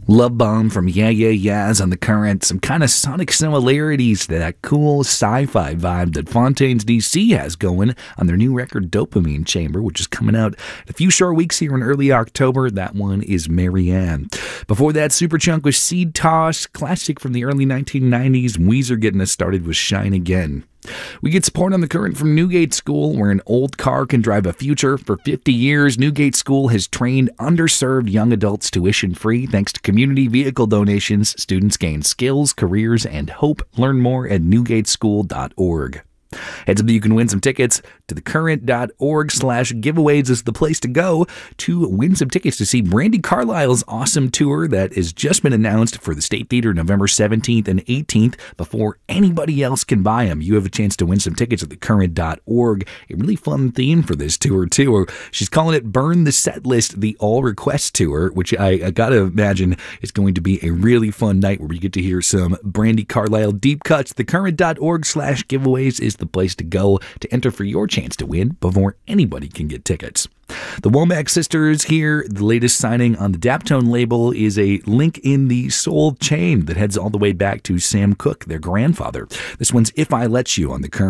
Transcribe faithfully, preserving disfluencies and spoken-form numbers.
Love Bomb from Yeah Yeah Yeahs on The Current. Some kind of sonic similarities to that cool sci-fi vibe that Fontaines D C has going on their new record Dopamine Chamber, which is coming out in a few short weeks here in early October. That one is Marianne. Before that, Superchunk with Seed Toss, classic from the early nineteen nineties. Weezer getting us started with Shine Again. We get support on The Current from Newgate School, where an old car can drive a future. For fifty years, Newgate School has trained underserved young adults tuition-free. Thanks to community vehicle donations, students gain skills, careers, and hope. Learn more at newgate school dot org. Heads up that you can win some tickets to thecurrent.org slash giveaways is the place to go to win some tickets to see Brandi Carlile's awesome tour that has just been announced for the State Theater November seventeenth and eighteenth before anybody else can buy them. You have a chance to win some tickets at thecurrent dot org. A really fun theme for this tour, too. She's calling it Burn the Set List, the All Request Tour, which I, I gotta imagine is going to be a really fun night where we get to hear some Brandi Carlile deep cuts. thecurrent.org slash giveaways is the place to go to enter for your chance to win before anybody can get tickets. The Womack Sisters here. The latest signing on the Daptone label is a link in the soul chain that heads all the way back to Sam Cooke, their grandfather. This one's If I Let You on The Current.